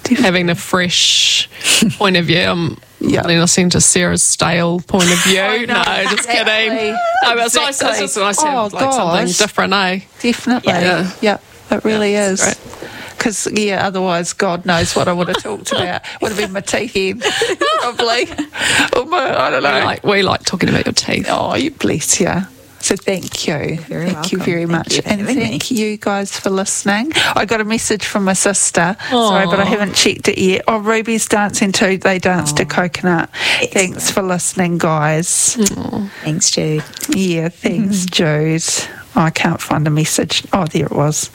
having a fresh point of view. I'm listening to Sarah's stale point of view. No, just kidding. No, it's nice to have something different, eh? Definitely. Yeah, it really is. Because, otherwise, God knows what I would have talked about. Would have been my teeth in, probably. Or I don't know. We like talking about your teeth. Oh, you bless you. So thank you. Thank you very much. And thank you guys for listening. I got a message from my sister. Sorry, but I haven't checked it yet. Oh, Ruby's dancing too. They danced to Coconut. Excellent. Thanks for listening, guys. Thanks, Jude. Yeah, thanks, Jude. Oh, I can't find a message. Oh, there it was.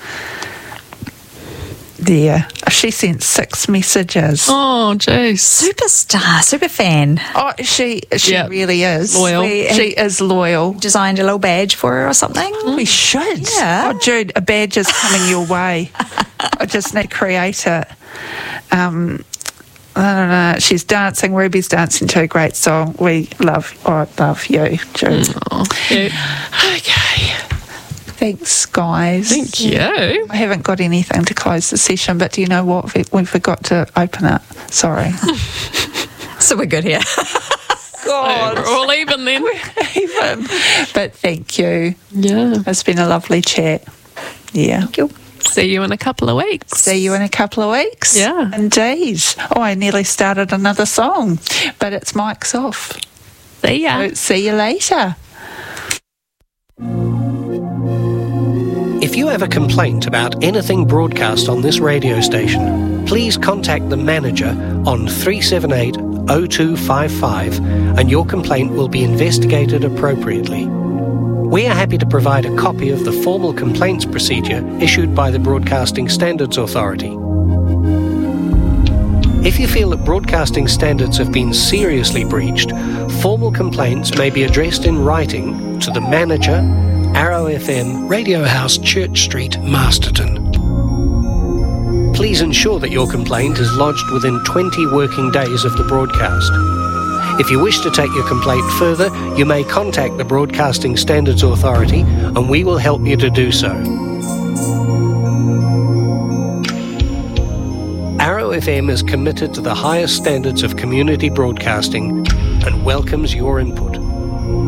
There. She sent 6 messages. Oh, jeez. Superstar, super fan. Oh, she really is. Loyal. She is loyal. Designed a little badge for her or something? We should. Yeah. Oh, Jude, a badge is coming your way. I just need to create it. I don't know. She's dancing. Ruby's dancing too. Great song. I love you, Jude. Yeah. Okay. Thanks, guys. Thank you. I haven't got anything to close the session, but do you know what? We forgot to open it. Sorry. So we're good here. God. We're all even then. Even. But thank you. Yeah. It's been a lovely chat. Yeah. Thank you. See you in a couple of weeks. See you in a couple of weeks. Yeah. Indeed. Oh, I nearly started another song, but it's mic's off. See ya. So see you later. If you have a complaint about anything broadcast on this radio station, please contact the manager on 378-0255 and your complaint will be investigated appropriately. We are happy to provide a copy of the formal complaints procedure issued by the Broadcasting Standards Authority. If you feel that broadcasting standards have been seriously breached, formal complaints may be addressed in writing to the manager, Arrow FM, Radio House, Church Street, Masterton. Please ensure that your complaint is lodged within 20 working days of the broadcast. If you wish to take your complaint further, you may contact the Broadcasting Standards Authority and we will help you to do so. Arrow FM is committed to the highest standards of community broadcasting and welcomes your input.